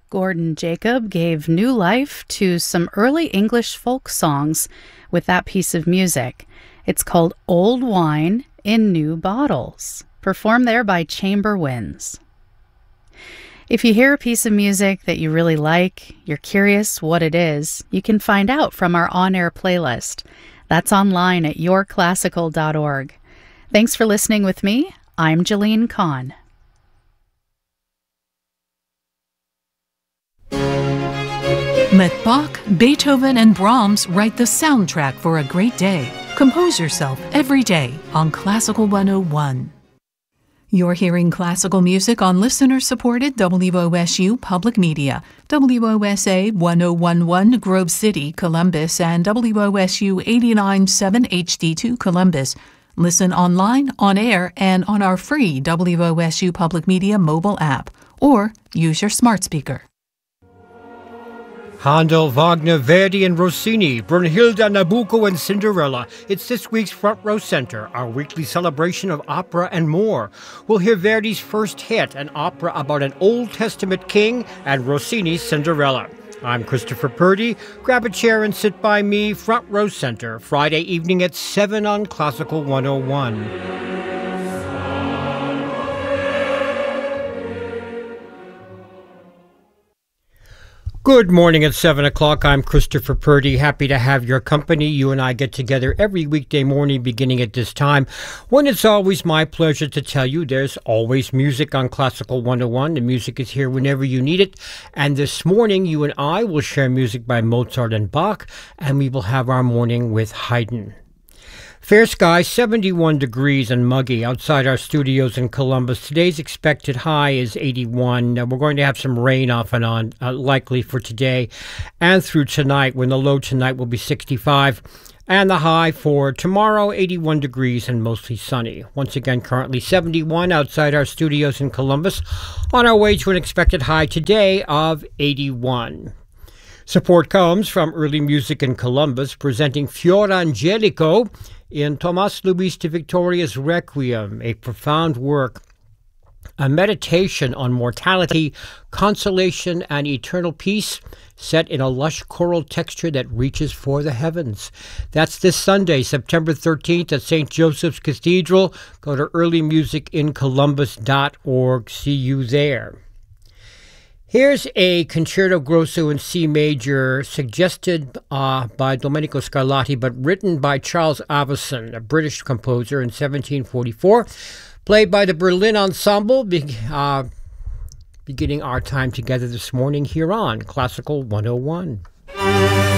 Gordon Jacob gave new life to some early English folk songs with that piece of music. It's called Old Wine in New Bottles, performed there by Chamber Winds. If you hear a piece of music that you really like, you're curious what it is, you can find out from our on-air playlist. That's online at yourclassical.org. Thanks for listening with me. I'm Jolene Kahn. Let Bach, Beethoven, and Brahms write the soundtrack for a great day. Compose yourself every day on Classical 101. You're hearing classical music on listener-supported WOSU Public Media, WOSA 1011 Grove City, Columbus, and WOSU 89.7 HD2 Columbus. Listen online, on air, and on our free WOSU Public Media mobile app, or use your smart speaker. Handel, Wagner, Verdi, and Rossini, Brunhilde, Nabucco, and Cinderella. It's this week's Front Row Center, our weekly celebration of opera and more. We'll hear Verdi's first hit, an opera about an Old Testament king, and Rossini's Cinderella. I'm Christopher Purdy. Grab a chair and sit by me. Front Row Center, Friday evening at 7 on Classical 101. Good morning at 7 o'clock. I'm Christopher Purdy. Happy to have your company. You and I get together every weekday morning beginning at this time, when it's always my pleasure to tell you there's always music on Classical 101. The music is here whenever you need it. And this morning, you and I will share music by Mozart and Bach, and we will have our morning with Haydn. Fair skies, 71 degrees and muggy outside our studios in Columbus. Today's expected high is 81. We're going to have some rain off and on, likely for today and through tonight, when the low tonight will be 65. And the high for tomorrow, 81 degrees and mostly sunny. Once again, currently 71 outside our studios in Columbus, on our way to an expected high today of 81. Support comes from Early Music in Columbus, presenting Fior Angelico in Tomas Luis de Victoria's Requiem, a profound work, a meditation on mortality, consolation, and eternal peace, set in a lush choral texture that reaches for the heavens. That's this Sunday, September 13th at St. Joseph's Cathedral. Go to earlymusicincolumbus.org. See you there. Here's a concerto grosso in C major, suggested by Domenico Scarlatti, but written by Charles Avison, a British composer, in 1744, played by the Berlin Ensemble, beginning our time together this morning here on Classical 101.